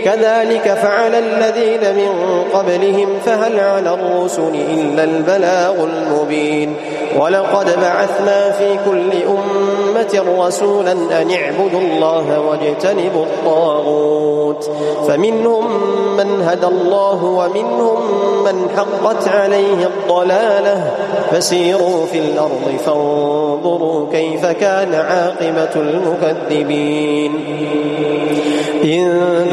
كذلك فعل الذين من قبلهم فهل على الرسل إلا البلاغ المبين ولقد بعثنا في كل أمة رسولا أن اعبدوا الله واجتنبوا الطاغوت فمنهم من هدى الله ومنهم من حقت عليه الضلالة فسيروا في الأرض فانظروا كيف كان عاقبة المكذبين